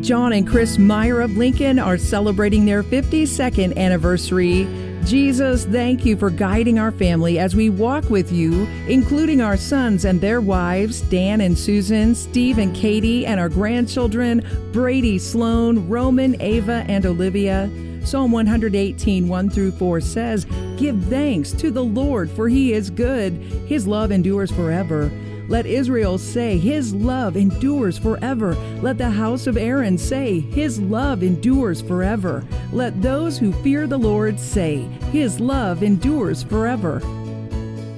John and Chris Meyer of Lincoln are celebrating their 52nd anniversary. Jesus, thank you for guiding our family as we walk with you, including our sons and their wives, Dan and Susan, Steve and Katie, and our grandchildren, Brady, Sloan, Roman, Ava, and Olivia. Psalm 118, 1-4 says, "Give thanks to the Lord, for he is good. His love endures forever." Let Israel say, "His love endures forever." Let the house of Aaron say, "His love endures forever." Let those who fear the Lord say, "His love endures forever."